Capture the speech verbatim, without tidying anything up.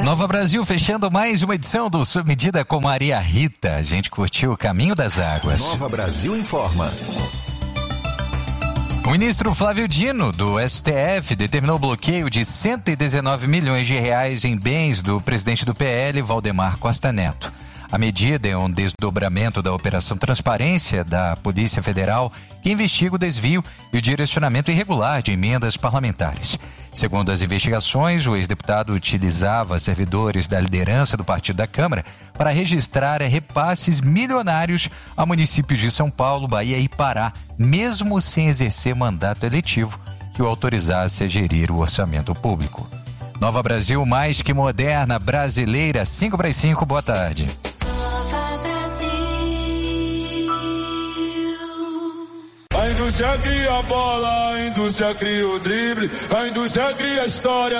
Nova Brasil fechando mais uma edição do Sob Medida com Maria Rita. A gente curtiu o Caminho das Águas. Nova Brasil informa. O ministro Flávio Dino, do S T F, determinou o bloqueio de cento e dezenove milhões de reais em bens do presidente do P L, Valdemar Costa Neto. A medida é um desdobramento da Operação Transparência da Polícia Federal, que investiga o desvio e o direcionamento irregular de emendas parlamentares. Segundo as investigações, o ex-deputado utilizava servidores da liderança do partido da Câmara para registrar repasses milionários a municípios de São Paulo, Bahia e Pará, mesmo sem exercer mandato eletivo que o autorizasse a gerir o orçamento público. Nova Brasil, mais que moderna, brasileira, cinco para as cinco, boa tarde. A indústria cria a bola, a indústria cria o drible, a indústria cria a história.